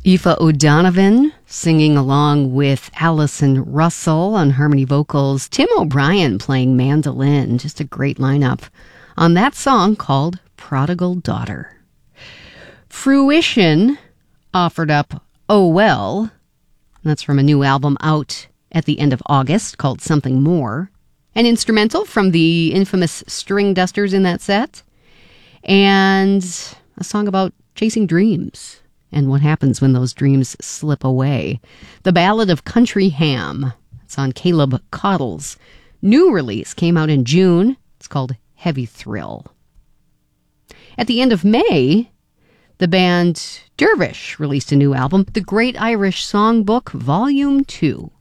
Aoife O'Donovan singing along with Allison Russell on harmony vocals. Tim O'Brien playing mandolin. Just a great lineup on that song called Prodigal Daughter. Fruition offered up Oh Well. That's from a new album out at the end of August called Something More. An instrumental from the infamous String Dusters in that set. And a song about chasing dreams and what happens when those dreams slip away. The Ballad of Country Ham. It's on Caleb Cottle's new release. Came out in June. It's called Heavy Thrill. At the end of May, the band Dervish released a new album, The Great Irish Songbook, Volume 2.